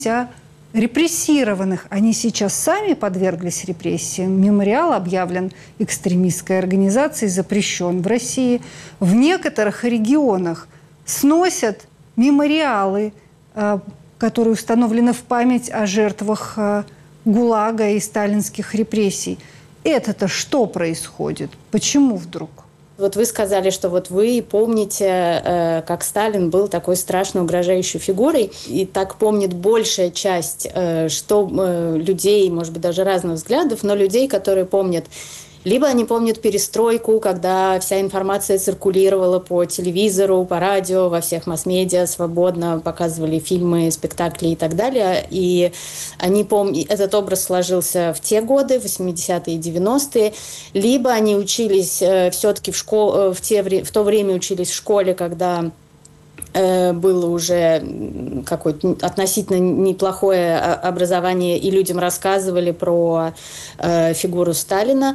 о репрессированных. Они сейчас сами подверглись репрессиям. Мемориал объявлен экстремистской организацией, запрещен в России. В некоторых регионах сносят мемориалы, которые установлены в память о жертвах ГУЛАГа и сталинских репрессий. Это-то что происходит? Почему вдруг? Вот вы сказали, что вот вы помните, как Сталин был такой страшно угрожающей фигурой, и так помнит большая часть людей, может быть, даже разных взглядов, но людей, которые помнят. Либо они помнят перестройку, когда вся информация циркулировала по телевизору, по радио, во всех масс-медиа, свободно показывали фильмы, спектакли и так далее. И они помнят, этот образ сложился в те годы, 80-е и 90-е. Либо они учились все-таки в то время учились в школе, когда было уже какое-то относительно неплохое образование, и людям рассказывали про фигуру Сталина.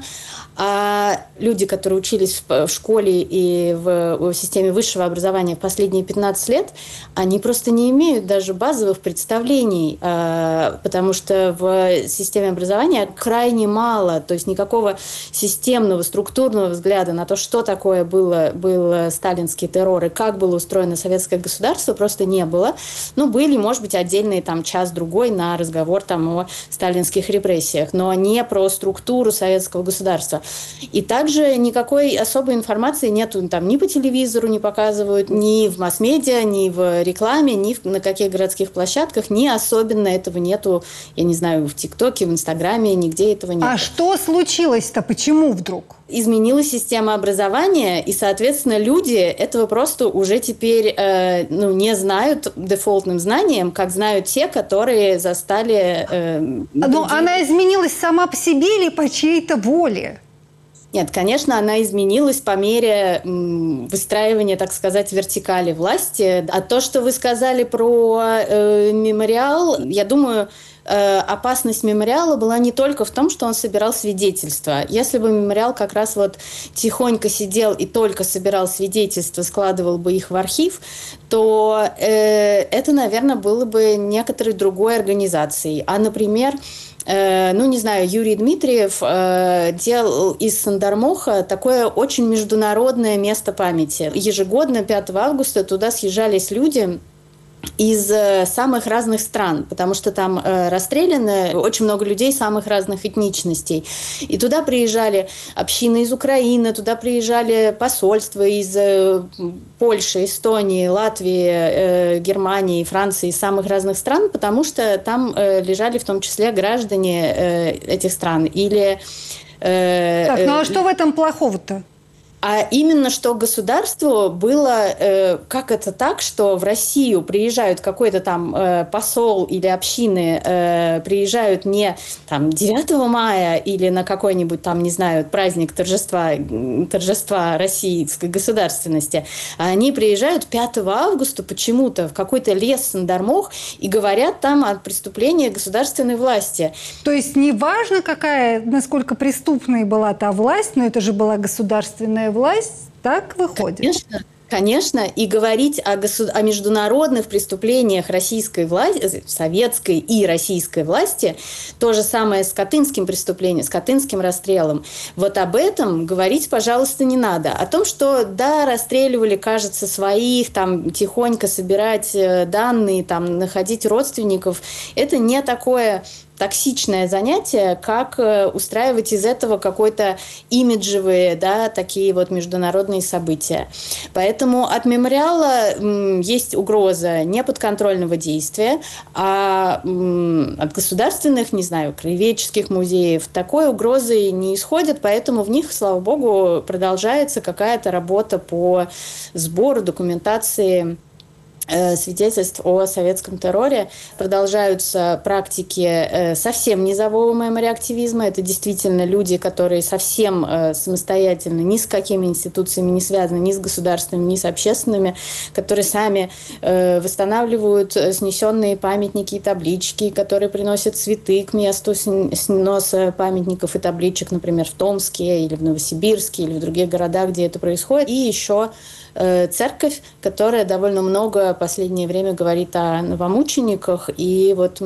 А люди, которые учились в школе и в системе высшего образования в последние 15 лет, они просто не имеют даже базовых представлений, потому что в системе образования крайне мало, то есть никакого системного, структурного взгляда на то, что такое был сталинский террор и как было устроено советское государство, просто не было. Ну, были, может быть, отдельные час-другой на разговор о сталинских репрессиях, но не про структуру советского государства. И также никакой особой информации нету ни по телевизору не показывают, ни в масс-медиа, ни в рекламе, ни на каких городских площадках, ни особенно этого нету, я не знаю, в ТикТоке, в Инстаграме, нигде этого нет. А что случилось-то? Почему вдруг? Изменилась система образования, и, соответственно, люди этого просто уже теперь не знают дефолтным знанием, как знают те, которые застали... Но она изменилась сама по себе или по чьей-то воле? Нет, конечно, она изменилась по мере выстраивания, так сказать, вертикали власти. А то, что вы сказали про мемориал, я думаю... опасность мемориала была не только в том, что он собирал свидетельства. Если бы мемориал как раз тихонько сидел и только собирал свидетельства, складывал бы их в архив, то это, наверное, было бы некоторой другой организацией. А, например, Юрий Дмитриев делал из Сандармоха такое очень международное место памяти. Ежегодно 5 августа туда съезжались люди из самых разных стран, потому что там расстреляны очень много людей самых разных этничностей. И туда приезжали общины из Украины, туда приезжали посольства из Польши, Эстонии, Латвии, Германии, Франции, из самых разных стран, потому что там лежали в том числе граждане этих стран. А что в этом плохого-то? А именно, что государству было, как это так, что в Россию приезжают какой-то посол или общины, приезжают не 9 мая или на какой-нибудь праздник торжества российской государственности, а они приезжают 5 августа почему-то в какой-то лес Сандармох и говорят там о преступлении государственной власти. То есть не важно, насколько преступной была та власть, но это же была государственная власть, так выходит? Конечно, и говорить о международных преступлениях российской власти, советской и российской власти, то же самое с катынским преступлением, с катынским расстрелом. Вот об этом говорить, пожалуйста, не надо. О том, что, да, расстреливали, кажется, своих, тихонько собирать данные, находить родственников, это не такое токсичное занятие, как устраивать из этого какой-то имиджевые, такие международные события. Поэтому от мемориала есть угроза не подконтрольного действия, а от государственных, краеведческих музеев такой угрозы не исходит, поэтому в них, слава богу, продолжается какая-то работа по сбору документации свидетельств о советском терроре. Продолжаются практики совсем низового мемори-активизма. Это действительно люди, которые совсем самостоятельно ни с какими институциями не связаны, ни с государственными, ни с общественными, которые сами восстанавливают снесенные памятники и таблички, которые приносят цветы к месту сноса памятников и табличек, например, в Томске или в Новосибирске или в других городах, где это происходит. И еще церковь, которая довольно много в последнее время говорит о новомучениках. И вот